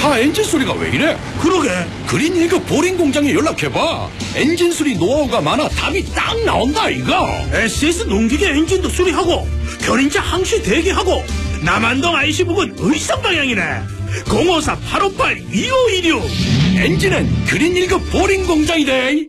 차 엔진 소리가 왜 이래? 그러게. 그린 1급 보링 공장에 연락해봐. 엔진 수리 노하우가 많아 답이 딱 나온다 이거. SS 농기계 엔진도 수리하고 견인차 항시 대기하고 남한동 IC 부근 의성 방향이네. 054-858-2516. 엔진은 그린 1급 보링 공장이대.